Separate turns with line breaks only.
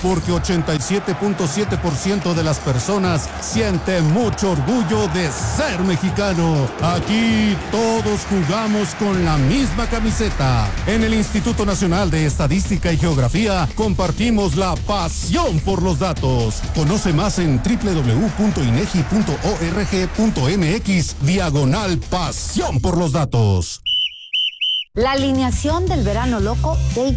porque 87.7% de las personas sienten mucho orgullo de ser mexicano. Aquí todos jugamos con la misma camiseta. En el Instituto Nacional de Estadística y Geografía compartimos la pasión por los datos. Conoce más en www.inegi.org.mx/pasión por los datos.
La alineación del verano loco de